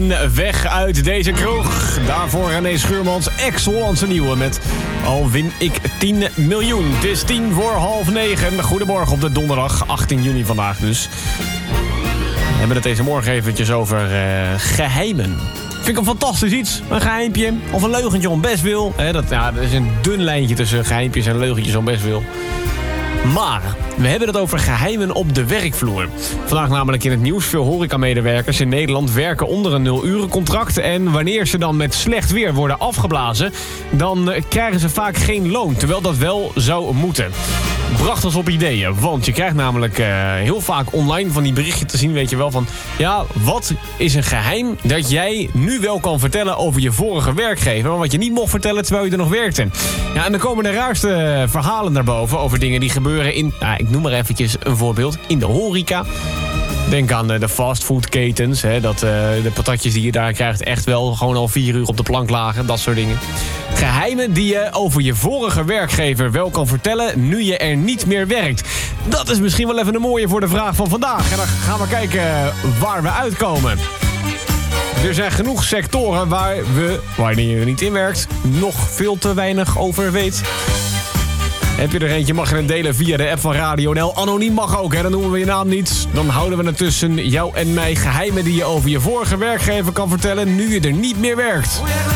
en weg uit deze kroeg. Daarvoor René Schuurmans, ex-Hollandse nieuwe met Al win ik 10 miljoen. Het is 9:10. Goedemorgen op de donderdag, 18 juni vandaag dus. We hebben het deze morgen eventjes over geheimen. Vind ik een fantastisch iets. Een geheimpje of een leugentje om best wil. Dat is een dun lijntje tussen geheimpjes en leugentjes om best wil. Maar we hebben het over geheimen op de werkvloer. Vandaag namelijk in het nieuws. Veel horecamedewerkers in Nederland werken onder een 0-urencontract. En wanneer ze dan met slecht weer worden afgeblazen, dan krijgen ze vaak geen loon. Terwijl dat wel zou moeten. Bracht ons op ideeën. Want je krijgt namelijk heel vaak online van die berichtjes te zien, weet je wel, van ja, wat is een geheim dat jij nu wel kan vertellen over je vorige werkgever, maar wat je niet mocht vertellen terwijl je er nog werkte. Ja, en dan komen de raarste verhalen naar boven over dingen die gebeuren in, ik noem maar eventjes een voorbeeld, in de horeca. Denk aan de fastfoodketens, dat de patatjes die je daar krijgt echt wel gewoon al 4 uur op de plank lagen, dat soort dingen. Geheimen die je over je vorige werkgever wel kan vertellen nu je er niet meer werkt. Dat is misschien wel even een mooie voor de vraag van vandaag. En dan gaan we kijken waar we uitkomen. Er zijn genoeg sectoren waar we, wanneer je er niet in werkt, nog veel te weinig over weet. Heb je er eentje, mag je het delen via de app van Radio NL. Anoniem mag ook, dan noemen we je naam niet. Dan houden we het tussen jou en mij. Geheimen die je over je vorige werkgever kan vertellen nu je er niet meer werkt.